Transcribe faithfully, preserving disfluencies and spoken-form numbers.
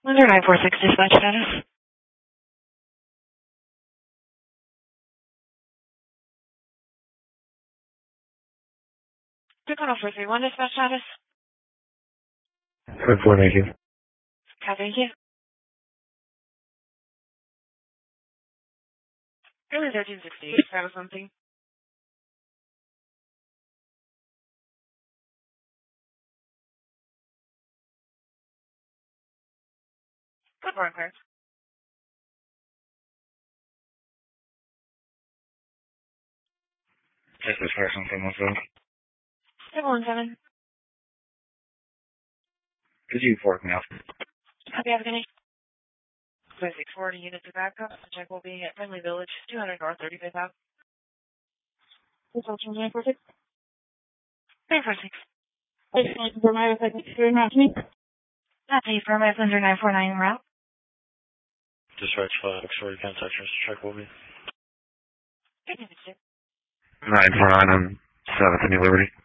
Under nine four six dispatch status. Two one four three one dispatch status. Good for thank you. Okay, thank you. Early thirteen sixty-eight. That was something. Good morning, Claire. This is for something with them. seven one seven. Could you fork me off? Happy have a good night. six forty units of backup. The check will be at Friendly Village, two hundred North, thirty-fifth Ave. Dispatch nine four six. nine four six. Please confirm my second security match me. That's a firm as under nine four nine route. Dispatch five, sorry, contact your check will be. Good news, sir. nine four nine and seventh New Liberty.